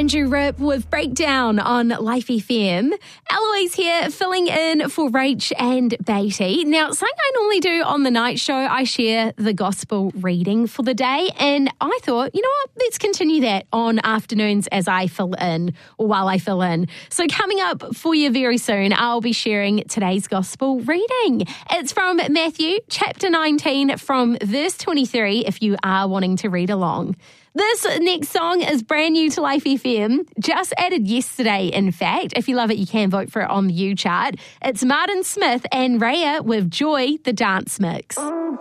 Andrew Rip with Breakdown on Life FM. Eloise here, filling in for Rach and Beatty. Now, something I normally do on the night show, I share the gospel reading for the day, and I thought, you know what, let's continue that on afternoons as I fill in, or while I fill in. So coming up for you very soon, I'll be sharing today's gospel reading. It's from Matthew chapter 19 from verse 23 if you are wanting to read along. This next song is brand new to Life FM, just added yesterday, in fact. If you love it, you can vote for it on the U chart. It's Martin Smith and Raya with Joy, the Dance Mix. Oh,